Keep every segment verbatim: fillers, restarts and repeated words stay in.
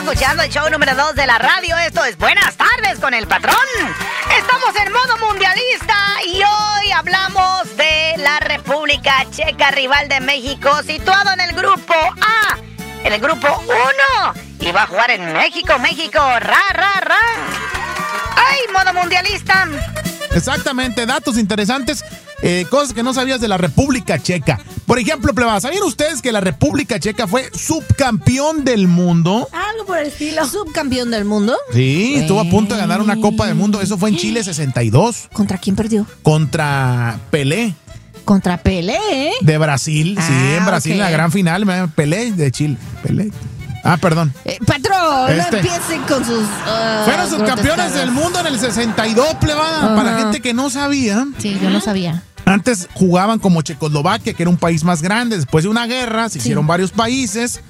escuchando el show número dos de la radio. Esto es Buenas Tardes con el Patrón. Estamos en modo mundialista y hoy hablamos de la República Checa, rival de México, situado en el grupo A, en el grupo uno. Y va a jugar en México, México, ra, ra, ra. ¡Ay, modo mundialista! Exactamente, datos interesantes, eh, cosas que no sabías de la República Checa. Por ejemplo, plebada, ¿sabían ustedes que la República Checa fue subcampeón del mundo? Algo por el estilo. ¿Subcampeón del mundo? Sí, estuvo a punto de ganar una Copa del Mundo. Eso fue en Chile sesenta y dos. ¿Contra quién perdió? Contra Pelé. Contra Pelé. De Brasil, ah, sí, en Brasil, okay. En la gran final, Pelé de Chile. Pelé. Ah, perdón. Eh, patrón, este, no empiecen con sus... Uh, fueron subcampeones del mundo en el sesenta y dos, plebada. Uh-huh. Para gente que no sabía. Sí, yo no sabía. Antes jugaban como Checoslovaquia, que era un país más grande. Después de una guerra se sí. hicieron varios países.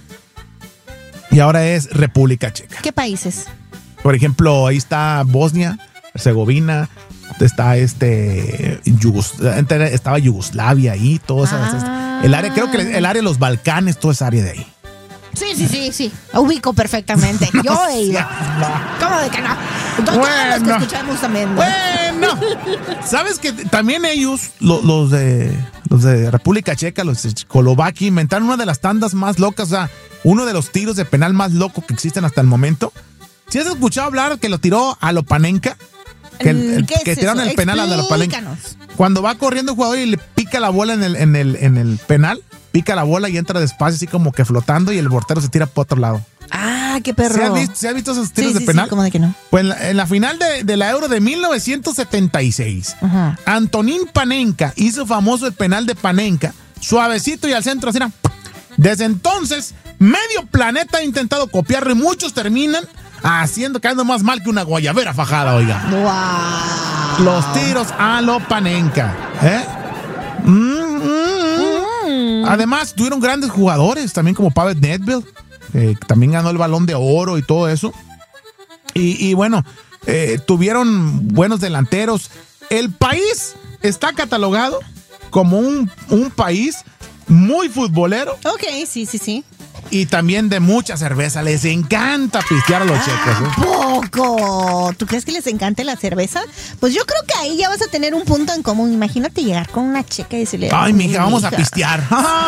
Y ahora es República Checa. ¿Qué países? Por ejemplo, ahí está Bosnia, Herzegovina. Está este Yugos, estaba Yugoslavia ahí, todo eso. Ah. El área, creo que el área de los Balcanes, toda esa área de ahí. Sí, sí, sí, sí. Ubico perfectamente. No, yo he ido. ¿Cómo de que no? Entonces, bueno, todos los que escuchamos también, ¿no? Bueno. ¿Sabes que también ellos, los, los de los de República Checa, los de Checoslovaquia, inventaron una de las tandas más locas, o sea, uno de los tiros de penal más locos que existen hasta el momento? ¿Sí has escuchado hablar que lo tiró a Lopanenka? Que, el, el, que es tiraron eso? El penal a Lopanenka. Cuando va corriendo el jugador y le pica la bola en el, en el, en el penal, pica la bola y entra despacio así como que flotando y el portero se tira por otro lado. Ah, qué perro. ¿Se has visto, ¿se has visto esos tiros sí, de sí, penal? Sí, ¿cómo de que no? Pues en la, en la final de, de la Euro de mil novecientos setenta y seis, uh-huh. Antonín Panenka hizo famoso el penal de Panenka, suavecito y al centro así. Desde entonces, medio planeta ha intentado copiarlo y muchos terminan haciendo, quedando más mal que una guayabera fajada, oiga. Wow. Los tiros a lo Panenka, ¿eh? Mm, mm, mm. Además, tuvieron grandes jugadores, también como Pavel Nedved, eh, que también ganó el Balón de Oro y todo eso. Y, y bueno, eh, tuvieron buenos delanteros. El país está catalogado como un, un país muy futbolero. Ok, sí, sí, sí. Y también de mucha cerveza. Les encanta pistear a los ah, checos. ¿eh? Poco. ¿Tú crees que les encante la cerveza? Pues yo creo que ahí ya vas a tener un punto en común. Imagínate llegar con una checa y decirle... Ay, mija, vamos a pistear.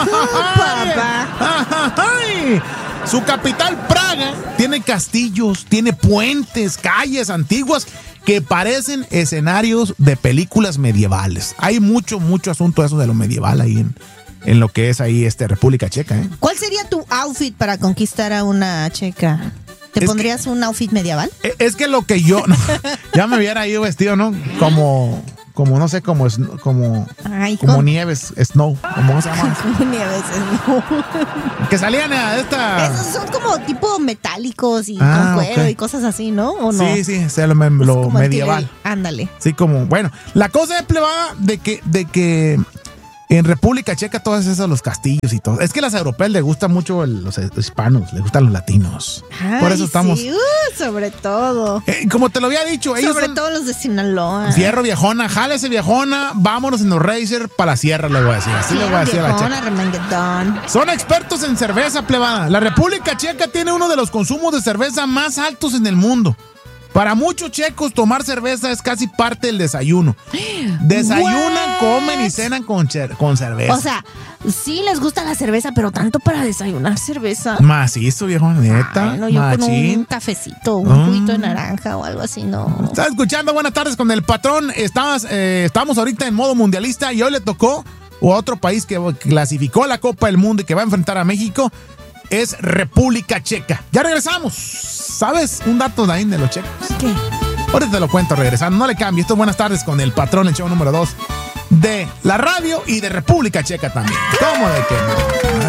Papá. Ay, su capital, Praga, tiene castillos, tiene puentes, calles antiguas que parecen escenarios de películas medievales. Hay mucho, mucho asunto de eso de lo medieval ahí en... en lo que es ahí este República Checa, ¿eh? ¿Cuál sería tu outfit para conquistar a una checa? ¿Te es pondrías que, un outfit medieval? Es que lo que yo... No, ya me hubiera ido vestido, ¿no? Como... Como, no sé, como... Como, Ay, como con... nieves, snow. ¿Cómo se llama? Como nieves, snow. Que salían a esta... Esos son como tipo metálicos y ah, con cuero okay. y cosas así, ¿no? ¿O no? Sí, sí, es lo, lo es medieval. Ándale. Sí, como... Bueno, la cosa es plebada de que... De que en República Checa, todos esos, los castillos y todo. Es que a las europeas les gustan mucho el, los hispanos, les gustan los latinos. Ay, por eso estamos... Sí, uh, sobre todo. Eh, como te lo había dicho, ellos sobre todo los de Sinaloa. Fierro viejona, jálese viejona, vámonos en los Racer para la sierra, le voy a decir. Así le voy a decir viejona, a la checa. Remanguetón. Son expertos en cerveza, plebada. La República Checa tiene uno de los consumos de cerveza más altos en el mundo. Para muchos checos, tomar cerveza es casi parte del desayuno. Desayunan, What? comen y cenan con, con cerveza. O sea, sí les gusta la cerveza, pero tanto para desayunar cerveza. Macizo, viejo, neta. Ay, no, yo machín. con un cafecito, un mm. juguito de naranja o algo así, no. Estás escuchando Buenas Tardes con el Patrón. Estamos, eh, estamos ahorita en modo mundialista y hoy le tocó a otro país que clasificó a la Copa del Mundo y que va a enfrentar a México. Es República Checa. Ya regresamos. ¿Sabes un dato de ahí de los checos? ¿Qué? Ahorita te lo cuento regresando. No le cambie. Esto es Buenas Tardes con el Patrón, el show número dos de la radio y de República Checa también. ¿Cómo de que no?